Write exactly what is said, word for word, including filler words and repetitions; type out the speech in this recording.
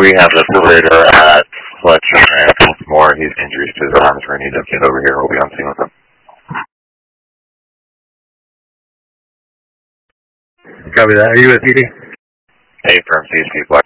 We have the operator at Fletcher and Baltimore. He's injuries to his arms. We're going to need to get over here. We'll be on scene with him. Copy that. Are you with P D? Hey, firm C S P,